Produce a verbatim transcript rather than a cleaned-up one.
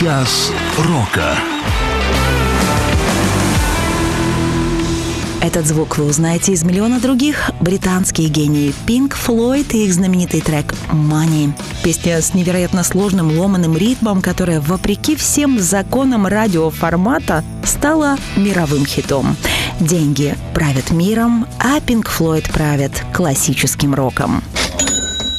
Час рока. Этот звук вы узнаете из миллиона других. Британские гении Pink Floyd и их знаменитый трек «Money». Песня с невероятно сложным ломаным ритмом, которая, вопреки всем законам радиоформата, стала мировым хитом. Деньги правят миром, а Pink Floyd правят классическим роком.